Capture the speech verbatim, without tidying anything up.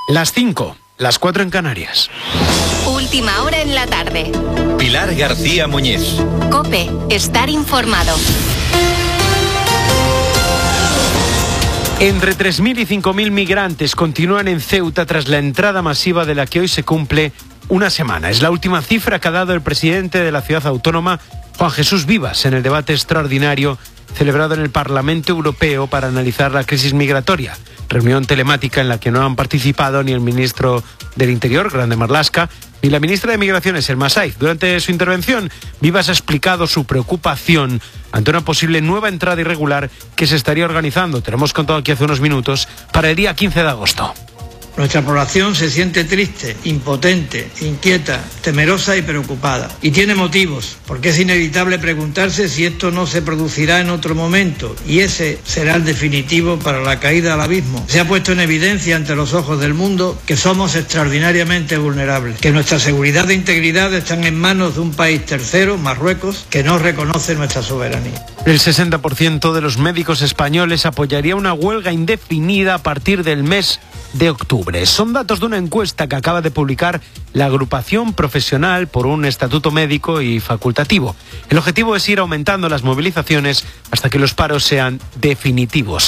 Las cinco, las cuatro en Canarias. Última hora en la tarde. Pilar García Muñiz. COPE, estar informado. Entre tres mil y cinco mil migrantes continúan en Ceuta tras la entrada masiva de la que hoy se cumple una semana. Es la última cifra que ha dado el presidente de la ciudad autónoma, Juan Jesús Vivas, en el debate extraordinario celebrado en el Parlamento Europeo para analizar la crisis migratoria. Reunión telemática en la que no han participado ni el ministro del Interior, Grande Marlaska, ni la ministra de Migraciones, Elma Saiz. Durante su intervención, Vivas ha explicado su preocupación ante una posible nueva entrada irregular que se estaría organizando, te lo hemos contado aquí hace unos minutos, para el día quince de agosto. Nuestra población se siente triste, impotente, inquieta, temerosa y preocupada. Y tiene motivos, porque es inevitable preguntarse si esto no se producirá en otro momento, y ese será el definitivo para la caída al abismo. Se ha puesto en evidencia ante los ojos del mundo que somos extraordinariamente vulnerables, que nuestra seguridad e integridad están en manos de un país tercero, Marruecos, que no reconoce nuestra soberanía. El sesenta por ciento de los médicos españoles apoyaría una huelga indefinida a partir del mes de octubre. Son datos de una encuesta que acaba de publicar la agrupación profesional por un estatuto médico y facultativo. El objetivo es ir aumentando las movilizaciones hasta que los paros sean definitivos.